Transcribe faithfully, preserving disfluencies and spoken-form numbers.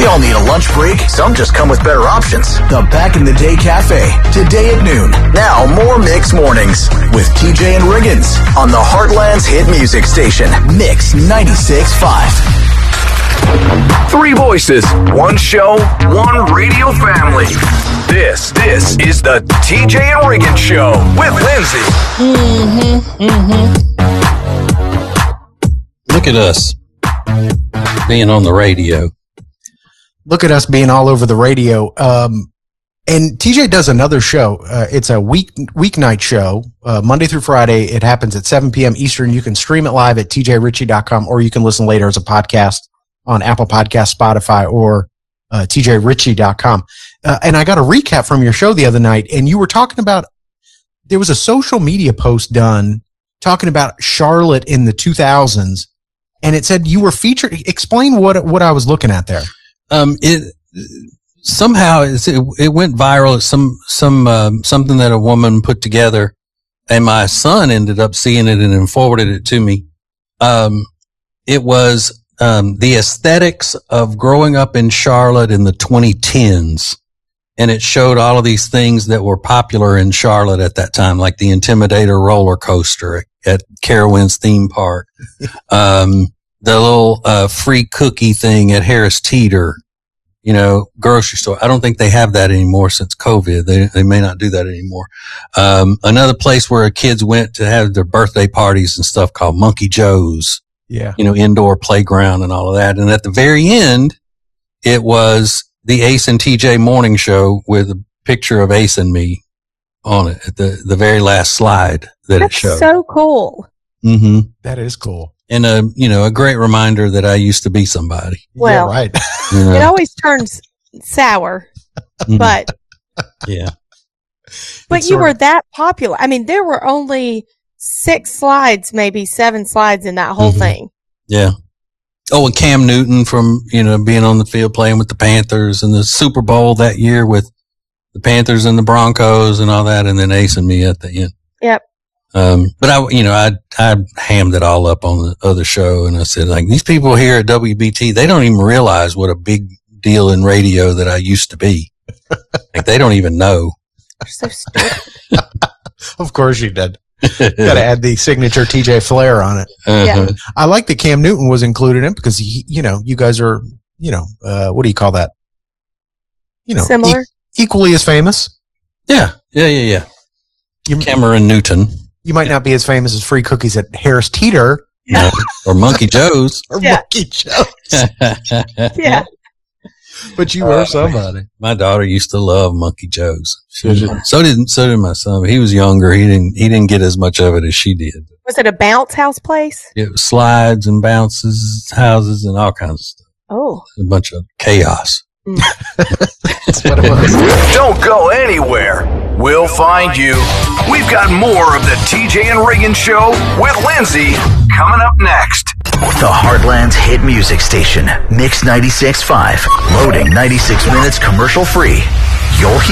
all need a lunch break. Some just come with better options. The Back in the Day Cafe, today at noon. Now, more Mix Mornings with T J and Riggins on the Heartland's hit music station, Mix ninety-six point five. Three voices, one show, one radio family. This, this is the T J and Riggins Show with Lindsay. Mm-hmm, mm-hmm. Look at us being on the radio. Look at us being all over the radio. Um, and T J does another show. Uh, it's a week weeknight show, uh, Monday through Friday. It happens at seven p.m. Eastern. You can stream it live at T J Ritchie dot com, or you can listen later as a podcast on Apple Podcasts, Spotify, or uh, T J Ritchie dot com. Uh, and I got a recap from your show the other night, and you were talking about, there was a social media post done talking about Charlotte in the two thousands, and it said you were featured. Explain what what I was looking at there. Um, it somehow it's, it, it went viral. It's some some um, something that a woman put together, and my son ended up seeing it and then forwarded it to me. Um, it was um, the aesthetics of growing up in Charlotte in the twenty tens. And it showed all of these things that were popular in Charlotte at that time, like the Intimidator roller coaster at Carowinds theme park, um, the little uh, free cookie thing at Harris Teeter, you know, grocery store. I don't think they have that anymore since COVID. They they may not do that anymore. Um, another place where kids went to have their birthday parties and stuff called Monkey Joe's. Yeah, you know, indoor playground and all of that. And at the very end, it was the Ace and T J morning show with a picture of Ace and me on it at the, the very last slide that That's it showed. So cool. Mm-hmm. That is cool. And a, you know, a great reminder that I used to be somebody. Well, yeah, right. You know? It always turns sour, but yeah. But It's you sort were of- that popular. I mean, there were only six slides, maybe seven slides in that whole Mhm. thing. Yeah. Oh, and Cam Newton from, you know, being on the field playing with the Panthers and the Super Bowl that year with the Panthers and the Broncos and all that. And then Ace and me at the end. Yep. Um, but I, you know, I, I hammed it all up on the other show and I said, like, these people here at W B T, they don't even realize what a big deal in radio that I used to be. Like, they don't even know. You're so stupid. Of course you did. Got to add the signature T J flair on it. Uh-huh. Yeah. I like that Cam Newton was included in it because, he, you know, you guys are, you know, uh, what do you call that? You know, Similar. e- equally as famous. Yeah. Yeah. Yeah. Yeah. You, Cameron Newton. you might not be as famous as free cookies at Harris Teeter You know, or Monkey Joe's. or Yeah. Monkey Joe, Yeah. but you were somebody. My daughter used to love Monkey Joe's. She Did was, you? so did so did my son. He was younger. He didn't he didn't get as much of it as she did. Was it a bounce house place? It was slides and bounces, houses, and all kinds of stuff. Oh. A bunch of chaos. That's what it was. Don't go anywhere. We'll find you. We've got more of the T J and Riggins Show with Lindsay coming up next. The Heartland's hit music station, Mix ninety-six point five. Loading ninety-six minutes commercial free. You'll hear